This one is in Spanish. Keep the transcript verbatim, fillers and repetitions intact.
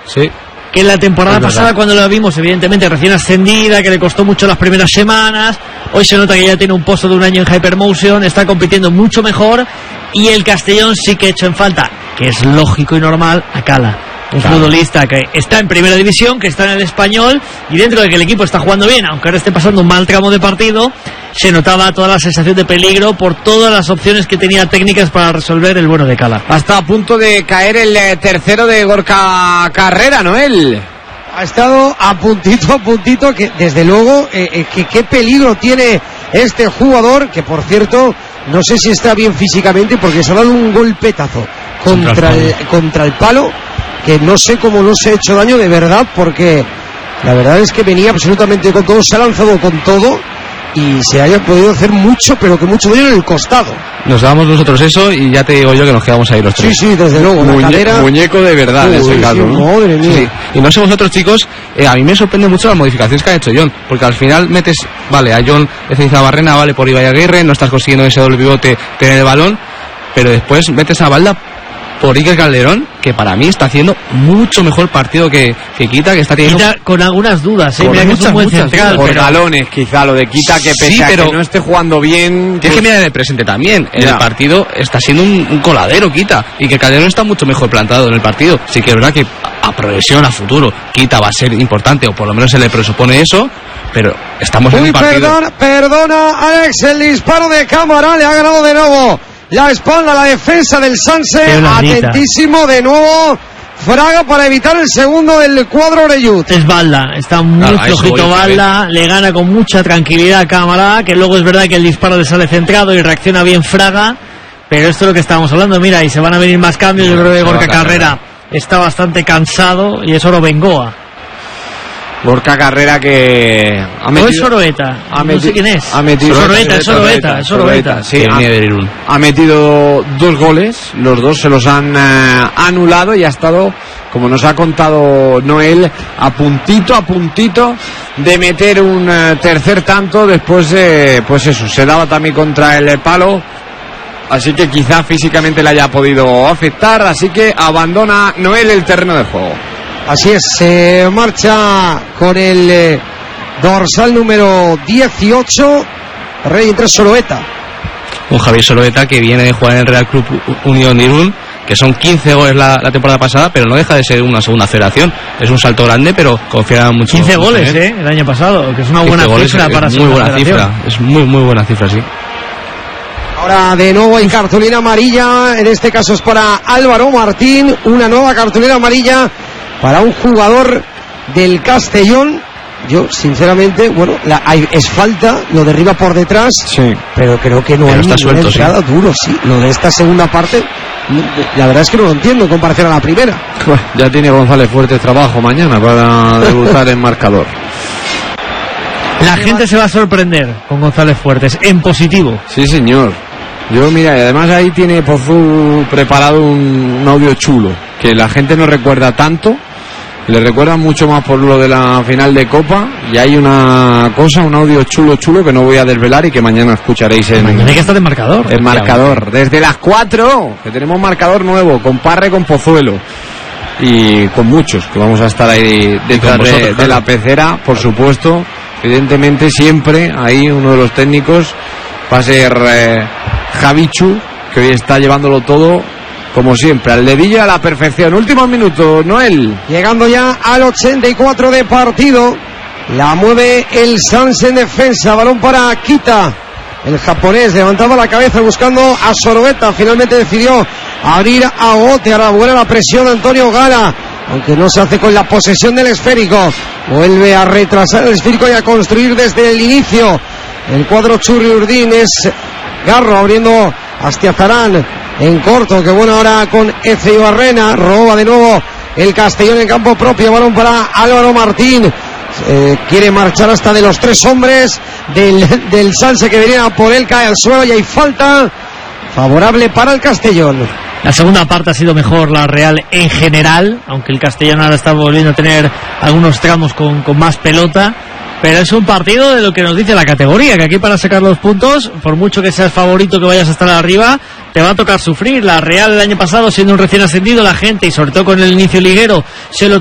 Sí. Que la temporada es pasada, verdad, cuando la vimos, evidentemente recién ascendida, que le costó mucho las primeras semanas, hoy se nota que ya tiene un pozo de un año en Hypermotion, está compitiendo mucho mejor, y el Castellón sí que ha hecho en falta, que es lógico y normal, a Cala. Un claro. futbolista que está en primera división, que está en el Español, y dentro de que el equipo está jugando bien, aunque ahora esté pasando un mal tramo de partido, se notaba toda la sensación de peligro por todas las opciones que tenía técnicas para resolver el bueno de Cala. Hasta a punto de caer el eh, tercero de Gorka Carrera, Noel. Ha estado a puntito, a puntito, que desde luego, eh, eh, que qué peligro tiene este jugador, que por cierto, no sé si está bien físicamente, porque se ha dado un golpetazo contra el, contra el palo, que no sé cómo no se ha hecho daño de verdad, porque la verdad es que venía absolutamente con todo, se ha lanzado con todo y se haya podido hacer mucho, pero que mucho daño en el costado. Nos damos nosotros eso y ya te digo yo que nos quedamos ahí los tres. Sí, sí, desde luego. Muñe- la cadera... Muñeco de verdad, Uy, en ese sí, caso, ¿no? Madre mía. Sí. Y no sé vosotros, chicos, eh, a mí me sorprende mucho las modificaciones que ha hecho John, porque al final metes, vale, a John Ezeizabarrena, vale, por Ibai Aguirre, no estás consiguiendo ese doble pivote tener el balón, pero después metes a Balda por Iker Calderón, que para mí está haciendo mucho mejor partido que, que Quita, que está teniendo... Quita con algunas dudas, ¿eh? Con Mira que es un buen muchas, central. Por pero... galones, quizá, lo de Quita, que pese Sí, a pero que no esté jugando bien... Tienes pues... que mirar en el presente también. En Ya. el partido está siendo un, un coladero, Quita. Y que Calderón está mucho mejor plantado en el partido. Sí que es verdad que a, a progresión, a futuro, Quita va a ser importante, o por lo menos se le presupone eso, pero estamos en Uy, un partido... perdona, perdona, Alex, el disparo de cámara le ha ganado de nuevo la espalda, la defensa del Sanse. Atentísimo de nuevo Fraga para evitar el segundo del cuadro Oreyud. Es Balda, está muy Claro, a eso flojito voy, Balda, le gana con mucha tranquilidad a Cámara, que luego es verdad que el disparo le sale centrado y reacciona bien Fraga, pero esto es lo que estábamos hablando, mira, y se van a venir más cambios. Yo creo que Gorka Carrera está bastante cansado y es Oro Bengoa. Gorka Carrera que ha No es metido, Soroeta, ha no meti- sé quién es. ha metido Soroeta, es Soroeta, es Soroeta. sí, que ha, viene de Irún. ha metido dos goles, los dos se los han eh, anulado y ha estado, como nos ha contado Noel, a puntito, a puntito de meter un eh, tercer tanto. Después, eh, pues eso, se daba también contra el palo, así que quizá físicamente le haya podido afectar, así que abandona Noel el terreno de juego. Así es, se marcha con el eh, dorsal número dieciocho, Rey entre Soroeta. Un Javier Soroeta que viene de jugar en el Real Club Unión de Irún, que son quince goles la, la temporada pasada, pero no deja de ser una segunda federación. Es un salto grande, pero confía mucho. quince mucho goles, en él. eh, el año pasado, que es una quince buena goles cifra es para muy segunda buena federación. cifra, es muy muy buena cifra, sí. Ahora de nuevo hay cartulina amarilla, en este caso es para Álvaro Martín, una nueva cartulina amarilla para un jugador del Castellón. Yo, sinceramente, bueno, la, hay, es falta, lo derriba por detrás, Sí. pero creo que no Pero hay está ninguna suelto, entrada duro, sí. Lo de esta segunda parte, la verdad es que no lo entiendo en comparación a la primera. Ya tiene González Fuertes trabajo mañana para debutar en marcador. La gente se va a sorprender con González Fuertes, en positivo. Sí, señor. Yo, mira, y además ahí tiene Pozu preparado un, un audio chulo, que la gente no recuerda tanto, le recuerda mucho más por lo de la final de Copa, y hay una cosa, un audio chulo, chulo, que no voy a desvelar y que mañana escucharéis en... Mañana hay que estar de marcador. El marcador, desde las cuatro, que tenemos marcador nuevo, con Parre, con Pozuelo y con muchos, que vamos a estar ahí detrás vosotros, de, de claro. la pecera, por supuesto. Evidentemente siempre ahí uno de los técnicos va a ser eh, Javichu, que hoy está llevándolo todo como siempre, al dedillo, a la perfección. Últimos minutos, Noel. Llegando ya al ochenta y cuatro de partido, la mueve el Sanse en defensa, balón para Quita. El japonés levantaba la cabeza buscando a Soroeta, finalmente decidió abrir a Ote. Ahora vuelve la presión de Antonio Gala, aunque no se hace con la posesión del esférico. Vuelve a retrasar el esférico y a construir desde el inicio. El cuadro Churri Urdín es Garro abriendo hacia Zarán en corto, que bueno ahora con Eze Ibarrena. Roba de nuevo el Castellón en campo propio, balón para Álvaro Martín. Eh, quiere marchar hasta de los tres hombres del, del Sanse que venía por él, cae al suelo y hay falta favorable para el Castellón. La segunda parte ha sido mejor la Real en general, aunque el Castellón ahora está volviendo a tener algunos tramos con, con más pelota, pero es un partido de lo que nos dice la categoría, que aquí para sacar los puntos, por mucho que seas favorito, que vayas a estar arriba, te va a tocar sufrir. La Real el año pasado, siendo un recién ascendido, la gente, y sobre todo con el inicio liguero, se lo